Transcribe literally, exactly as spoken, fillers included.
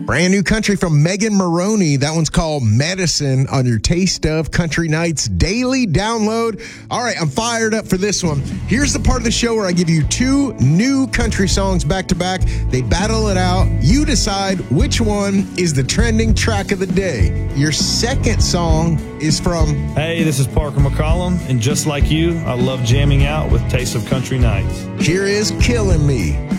Brand new country from Megan Maroney. That one's called Medicine on your Taste of Country Nights daily download. All right, I'm fired up for this one. Here's the part of the show where I give you two new country songs back to back. They battle it out. You decide which one is the trending track of the day. Your second song is from... Hey, this is Parker McCollum, and just like you, I love jamming out with Taste of Country Nights. Here is Killing Me.